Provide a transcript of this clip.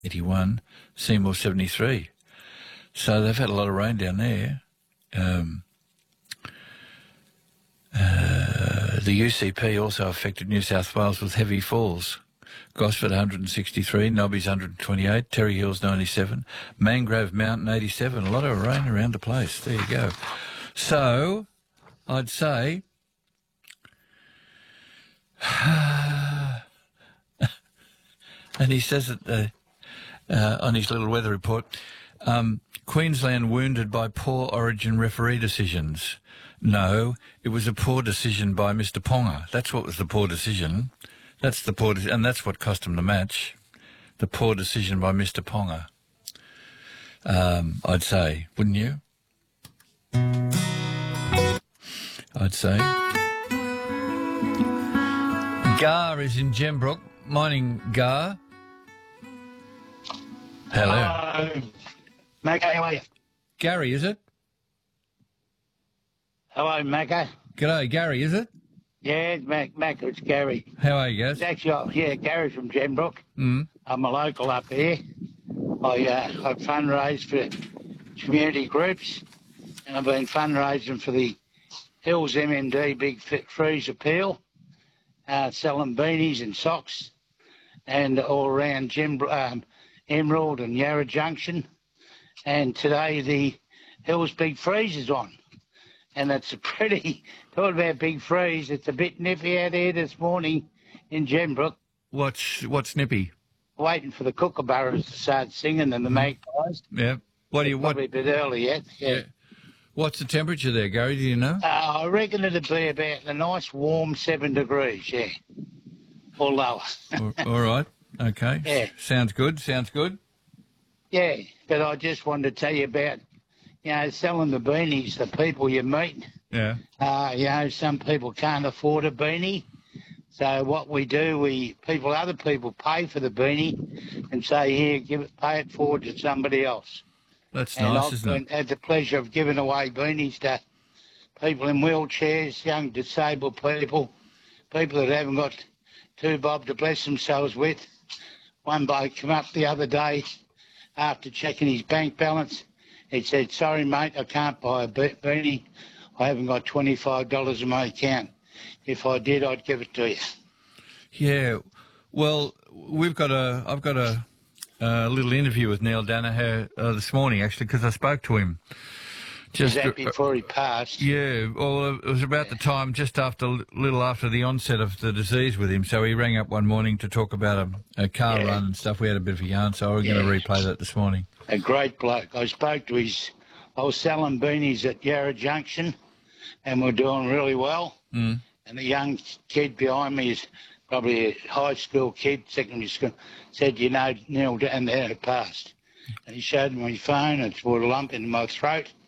81, Seymour 73. So they've had a lot of rain down there. The UCP also affected New South Wales with heavy falls. Gosford 163, Nobby's 128, Terry Hills 97, Mangrove Mountain 87. A lot of rain around the place. There you go. So I'd say and he says it on his little weather report, Queensland wounded by poor Origin referee decisions. No, it was a poor decision by Mr. Ponga. That's what was the poor decision. That's the poor, and that's what cost him the match. The poor decision by Mr. Ponga. I'd say, wouldn't you? I'd say. Gar is in Gembrook. Morning, Gar. Hello. Macca, how are you? Gary, is it? Hello, Macca. G'day, Gary, is it? Yeah, Macca, it's Gary. How are you, guys? It's actually, yeah, Gary's from Gembrook. Mm. I'm a local up here. I fundraise for community groups, and I've been fundraising for the Hills MMD Big Freeze Appeal, selling beanies and socks, and all around Emerald and Yarra Junction. And today the Hills Big Freeze is on. And it's a pretty, talking about big freeze, it's a bit nippy out here this morning in Gembrook. What's nippy? Waiting for the kookaburras to start singing and the magpies. Yeah. Probably a bit early yet. Yeah. What's the temperature there, Gary? Do you know? I reckon it'd be about a nice warm 7 degrees, yeah. Or lower. All right. Okay. Yeah. Sounds good. Yeah, but I just wanted to tell you about, selling the beanies, the people you meet. Yeah. Some people can't afford a beanie. So what we do, other people pay for the beanie and say, here, pay it forward to somebody else. That's nice, isn't it? I've had the pleasure of giving away beanies to people in wheelchairs, young disabled people that haven't got 2 bob to bless themselves with. One bloke came up the other day after checking his bank balance. He said, sorry, mate, I can't buy a beanie. I haven't got $25 in my account. If I did, I'd give it to you. Yeah. Well, I've got a little interview with Neil Danaher this morning, actually, because I spoke to him. Just before he passed? Yeah. Well, it was about the time, just little after the onset of the disease with him. So he rang up one morning to talk about a car run and stuff. We had a bit of a yarn, so we're going to replay that this morning. A great bloke. I was selling beanies at Yarra Junction, and we're doing really well. Mm. And the young kid behind me is probably a high school kid, secondary school, said, Neil Danaher passed. And he showed me my phone, it's brought a lump in my throat.